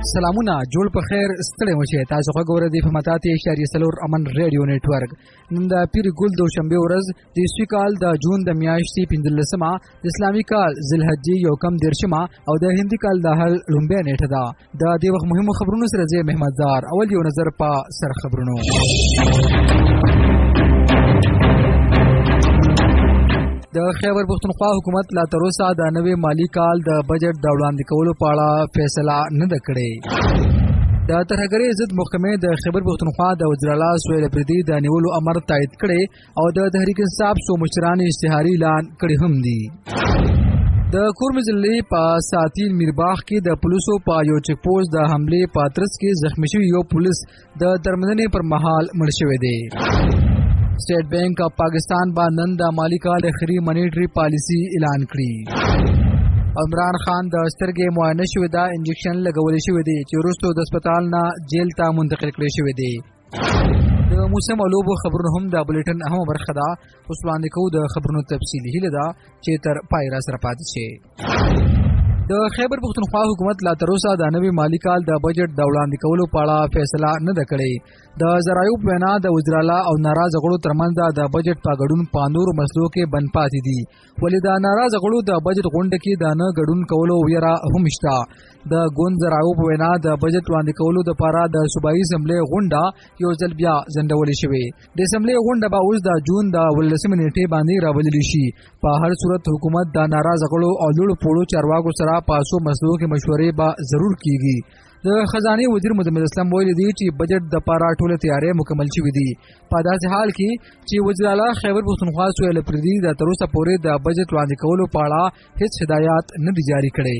سلامونه جوړ په خیر ستړي مشه تاسو غوړې د فهماتاتي اشاریه سلور امن ریډیو نتورک نن د پیر ګل دوشنبه ورځ د اسوي کال د جون د میاشتې 15مه د اسلامي کال ذوالحجې یو کم دیرشمه او د هندي کال د هل لومبه نیټه ده د دې وخت مهمو خبرونو سره زه محمدزار اول یو نظر په سر خبرونو د خیبر پښتونخوا حکومت لا تر اوسه د نوې مالی کال د بجټ د وړاندې کولو په اړه فیصله نه ده کړې د ترهګرۍ ضد محکمې د خیبر پښتونخوا د وزیر اعلی سهیل اپریدي د نیولو امر تایید کړی او د تحریک انصاف څو مشران اشتهاري اعلان کړی هم دي د کورم ضلع په ساتین میرباغ کې د پولیسو په یو چک پوسټ د حمله پاترس کې زخمی شوی یو پولیس د درمدنې پر مهال مړ شوی دی سټیټ بینک اف پاکستان با نن د مالی کال اخري منیټری پالیسی اعلان کړی عمران خان د سترګې معاینه شوی دا انجکشن لګول شوی دی چې وروسته د هسپتال نه جیل ته منتقل کړی شوی دی د موسم او لوبو خبرونه هم د بلیټن اهم برخه ده اوس وړاندې کوو د خبرونو تفصیلي هیله ده چې تر پای را سره پاتې شئ د خیبر پښتونخوا حکومت لا تر اوسه د نوي مالی کال د بجټ د وړاندې کولو په اړه فیصله نه ده کړې د ذرایعو په وینا د وزیر اعلی او ناراضه غړو ترمنځ د بجټ په ګډون په نورو مسلو کې بند پاتې دي ولې د ناراضه غړو د بجټ غونډه کې د نه ګډون کولو ویره هم شته د ګوند ذرایعو په وینا د بجټ وړاندې کولو لپاره د صوبایي اسمبلی غونډه یو ځل بیا ځنډولې شوې د اسمبلی غونډه به اوس د جون د 18 نیټې باندې راولل شي په هر صورت حکومت د ناراضه غړو او لوړ پوړو چارواکو سره پاسو مسلو کې مشورې به ضرور کیږي د خزانه وزیر مدمر اسلام ویلي دی چې بجټ د پاره ټوله تیاری مکمل شوې دي په داسې حال کې چې وزیر اعلی خیبر پښتونخوا سهیل اپریدي د تر اوسه پورې د بجټ وړاندې کولو په اړه هیڅ هدایات نه دي جاری کړي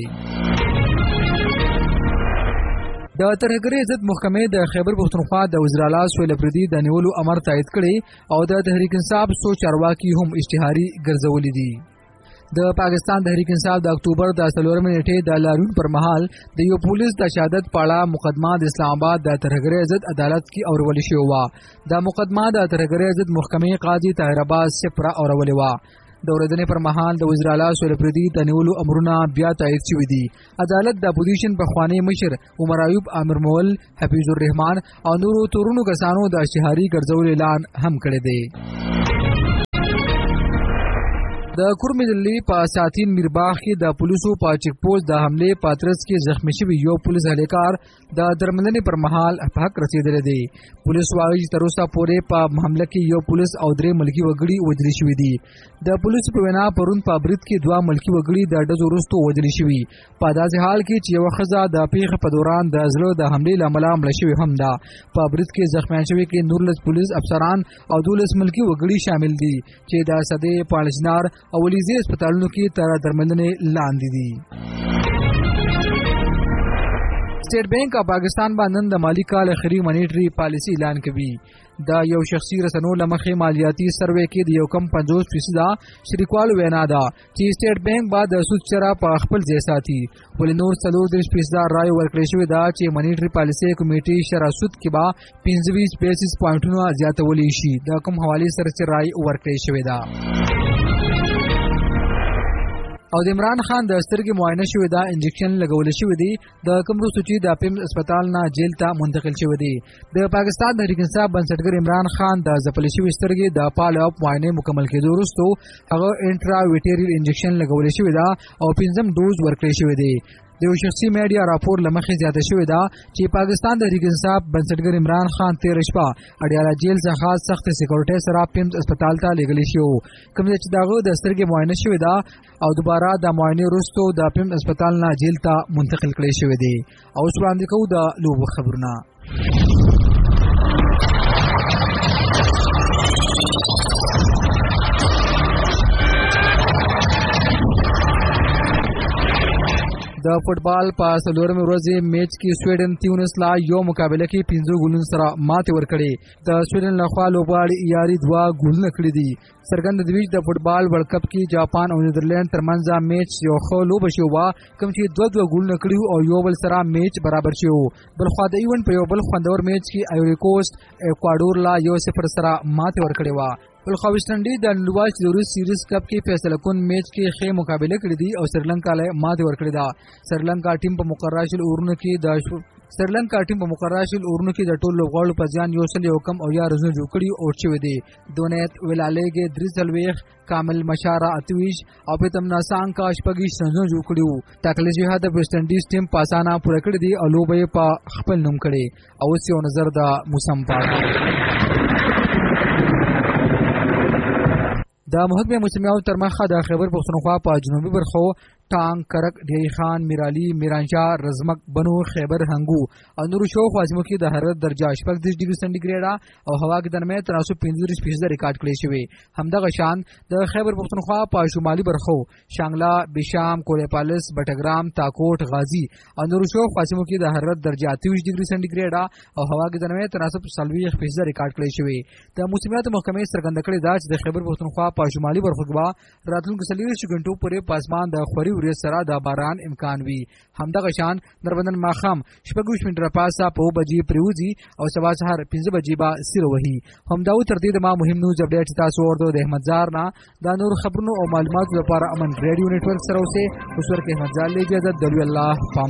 د ترهګرۍ ضد محکمې د خیبر پښتونخوا د وزیر اعلی سهیل اپریدي د نیولو امر تایید کړی او د تحریک انصاف څو چارواکي هم اشتهاري ګرځولي دي د پاکستان تحریک انصاف د اکتوبر د 4 نیټې د لارون پر مهال د یو پولیس د شهادت پاړه مقدمه د اسلام آباد د ترهګرۍ ضد عدالت کې اورول شوی و د مقدمه د ترهګرۍ ضد محکمې قاضي طاهر عباس سپرا اورولې و د اورېدنې پر مهال د وزیر اعلی سهیل اپریدي د نیولو امرونه بیا تایید شوي دي عدالت د اپوزیشن پخوانی مشر عمر ایوب عامر مول حفیظ الرحمن او نورو تورونو کسانو د اشتهاري ګرځولو اعلان هم کړی دی د کورم ضلع په ساتین میرباغ کې د پولیسو په چک پوسټ د حمله پاترس کې زخمی شوی یو پولیس اهلکار د درمدنې پر مهال په حق رسیدلی دی پولیس وايي چې تر اوسه پورې په حمله کې یو پولیس او 3 ملکی وګړي وژل شوي دي د پولیسو په وینا پرون په برید کې 2 ملکی وګړي د ډزو وروسته وژل شوي په داسې حال کې چې یو ښځه د پیښې په دوران د زړه د حملې له امله مړه شوې هم ده په برید کې زخمیان شوي کې 19 پولیس افسران او 12 ملکی وګړي شامل دي چې د صدې پالچنار او ولیزي هسپتالونو کې تر درملنې لاندې دي سټیټ بینک اف پاکستان باندې نن د مالی کال اخري منیټری پالیسی اعلان کوي دا یو شخصي رسنو لمخې مالیاتي سروې کې د یو کم 50% شریکوالو وینا ده چې سټیټ بینک بعد د سود چره په خپل ځای ساتي ولې نور 40% رائے ورکړې شوې ده چې منیټری پالیسی کمیټې شرع سود کې به 25 بیسس پوینټونه زیاتولی شي د کوم حواله سره چې رائے ورکړې شوې ده او د عمران خان د سترګې معاینه شوی دا انجکشن لګول شوی دی د کوم وروسته چې د پیمز هسپتال نه جیل ته منتقل شوی دی د پاکستان تحریک انصاف بنسټګر عمران خان د ځپل شوی سترګې د فالو اپ معاینه مکمل کېدو وروسته هغه انټرا ویټریل انجکشن لګول شوی دا او 5م ډوز ورکړی شوی دی د یو شخصي میډیا راپور لمخې زیاته شوې ده چې پاکستان تحریک انصاف بنسټګر عمران خان 13 شپه اډیاله جیل څخه سخت سکیورټي سره پیمز هسپتال ته لېږلی شو کوم چې داغه د سترګې معاینه شوې ده او دوباره د معاینې وروسته د پیمز هسپتال نه جیل ته منتقل کړی شوی دی او اوس وړاندې کوو د لوبو خبرونه د فوټبال په څلورمې ورځې میچ کې سویډن تیونس لا یو مقابله کې 15 ګولونو سره ماتې ورکړې د سویډن لخوا لوبغاړي یاري 2 ګولونه کړي دي څرګنده دی چې د فوټبال ورلد کپ کې جاپان او نیدرلند ترمنځ میچ یو ښه لوبه شو کوم چې 2 ګولونه کړي او یو بل سره میچ برابر شو بلخو د ایونت په یو بل خوندور میچ کې ایوري کوست ایکوادور لا 1-0 سره ماتې ورکړې و بلخو ویسټ انډیز د نړیوال ضروري سیریز کپ کې فیصله کون میچ کې ښه مقابله کړې دي او سریلانکا له ماتې ورکړې ده سریلانکا ټیم په مقرره شویو اورونو کې د سریلانکا ټیم په مقرره شویو اورونو کې د ټولو لوبغاړو په زیان 101 او 10 رنونه جوړ کړي او شوي دي. دونیت ویلالیګ 43 کامل مشاره 28 او پتم ناسانکا شپږ رنونه جوړ کړي وو. ټاکل شوی هدف ویسټ انډیز ټیم په اسانه پوره کړی دی او لوبه په خپل نوم کړي او اوس یو نظر د موسم په اړه. د محکمې موسمیاوو تر مخه د خیبر پښتونخوا په جنوبي برخو ټانګ، کرک، ډیری خان، میرالي، میرانشاه، رزمک، بنو، خیبر، هنګو او نورو شاوخوا سیمو کې د حرارت درجه 30 ډګري سنټیګریډ او هوا کې د نرمۍ تر 35% ریکارډ کړی شوی. همدغه شان د خیبر پښتونخوا په شمالي برخو شانګلا، بشام، کوړپالس، بټګرام، تاکوټ، غازی او نورو شاوخوا سیمو کې د حرارت درجه 28 ډګري سنټیګریډ او هوا کې د نرمۍ تر 40% ریکارډ کړی شوی. د موسمیاتو محکمې څرګنده کړې ده چې د خیبر پښتونخوا په شمالي برخو کې راتلونکو 40 غنټو پورې په اسمان د خوري ورځ سره د باران امکان وي. همدغه شان نربندن ماخام 26 منټه پاسه په 2 بجې پریوزي او سبا سهار 5 بجې با سیر وهي. همداو ترتیب ما مهم نوز اپډیټ تاسو ورته د احمد زار نه دا نور خبرونو او معلوماتو لپاره امن ریډیو نتورک سره اوسه اوس ورکه احمد زار له اجازه د الله